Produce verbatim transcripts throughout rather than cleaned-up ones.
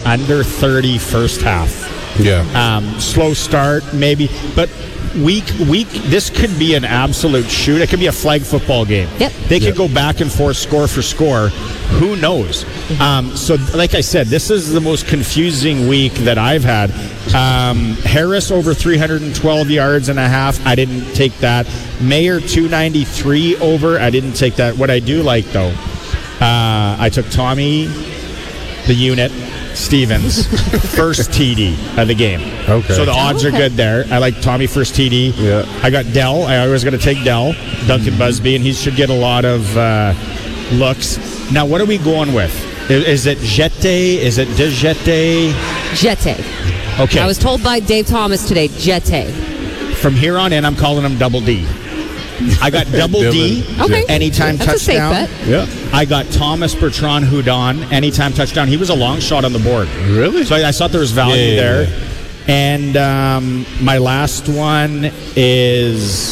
under thirty first half. Yeah. Um, slow start, maybe. But week, week, this could be an absolute shoot. It could be a flag football game. Yep. They could Yep. go back and forth, score for score. Who knows? Um, so, like I said, this is the most confusing week that I've had. Um, Harris over three hundred twelve yards and a half. I didn't take that. Mayer two ninety-three over. I didn't take that. What I do like, though, uh, I took Tommy, the unit, Stevens, first T D of the game. Okay. So the odds Okay. are good there. I like Tommy first T D. Yeah. I got Dell. I was going to take Dell, Duncan Busby, and he should get a lot of uh, looks. Now, what are we going with? Is, is it Jete? Is it De Jete? Jete. Okay. I was told by Dave Thomas today, Jete. From here on in, I'm calling him Double D. I got Double D, Okay. anytime That's a safe touchdown. bet. Yeah. I got Thomas Bertrand Houdon, anytime touchdown. He was a long shot on the board. Really? So I, I thought there was value Yeah, yeah, there. yeah. And um, my last one is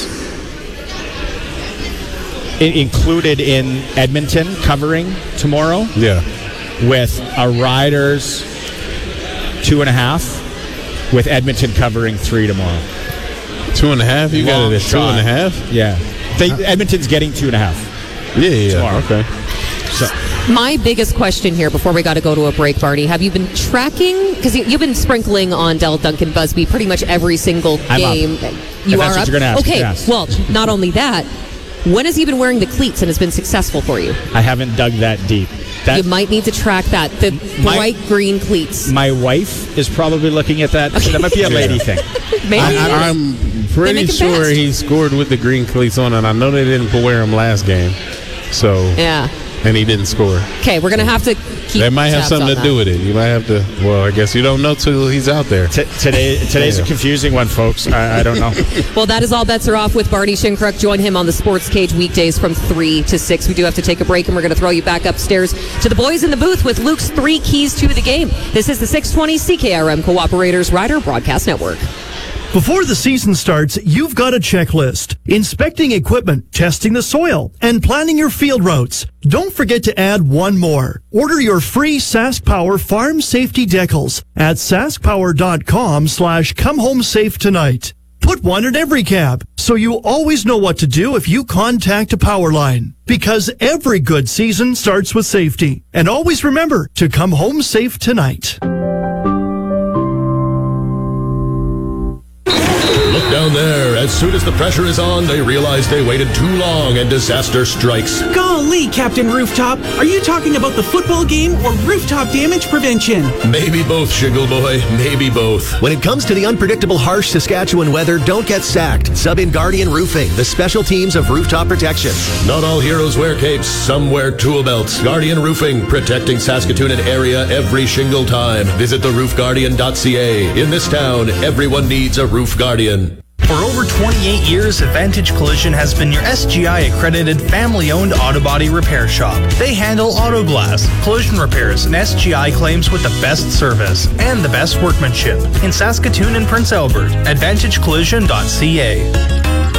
i- included in Edmonton covering tomorrow Yeah. with a Riders two and a half with Edmonton covering three tomorrow. Two and a half? You got Long it at two shot. and a half? Yeah. They, Edmonton's getting two and a half. Yeah, yeah, Tomorrow. yeah. Okay. So My biggest question here before we got to go to a break, Barney, have you been tracking? Because you, you've been sprinkling on Dell Duncan Busby pretty much every single I'm up. game. If You that's are what up? you're gonna ask, okay, yes. well, not only that, when has he been wearing the cleats and has been successful for you? I haven't dug that deep. That, You might need to track that. The My- bright green cleats. my wife is probably looking at that. That might be a lady thing. Maybe. I, I'm pretty make it sure fast. he scored with the green cleats on, and I know they didn't wear him last game. So, yeah. and he didn't score. Okay, we're going to have to keep That might have tabs something on to that. do with it. You might have to, well, I guess you don't know till he's out there. T- today, today's a Yeah. confusing one, folks. I, I don't know. Well, that is all bets are off with Barney Shinkruk. Join him on the Sports Cage weekdays from three to six. We do have to take a break, and we're going to throw you back upstairs to the boys in the booth with Luke's three keys to the game. This is the six twenty C K R M Cooperators Rider Broadcast Network. Before the season starts, you've got a checklist. Inspecting equipment, testing the soil, and planning your field routes. Don't forget to add one more. Order your free Sask Power Farm Safety Decals at saskpower.com slash come home safe tonight. Put one in every cab, so you always know what to do if you contact a power line. Because every good season starts with safety. And always remember to come home safe tonight. Look down there. As soon as the pressure is on, they realize they waited too long and disaster strikes. Golly, Captain Rooftop, are you talking about the football game or rooftop damage prevention? Maybe both, Shingle Boy. Maybe both. When it comes to the unpredictable, harsh Saskatchewan weather, don't get sacked. Sub in Guardian Roofing, the special teams of rooftop protection. Not all heroes wear capes. Some wear tool belts. Guardian Roofing, protecting Saskatoon and area every shingle time. Visit the roof guardian dot c a. In this town, everyone needs a roof guardian. For over twenty-eight years, Advantage Collision has been your S G I-accredited family-owned auto body repair shop. They handle auto glass, collision repairs, and S G I claims with the best service and the best workmanship. In Saskatoon and Prince Albert, advantage collision dot c a.